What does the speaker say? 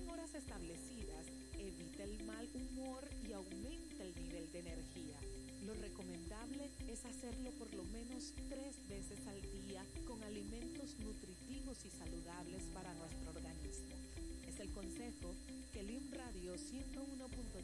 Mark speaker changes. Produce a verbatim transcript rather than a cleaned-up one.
Speaker 1: en horas establecidas evita el mal humor y aumenta el nivel de energía. Lo recomendable es hacerlo por lo menos tres veces al día con alimentos nutritivos y saludables para nuestro organismo. Es el consejo que Lim Radio ciento uno punto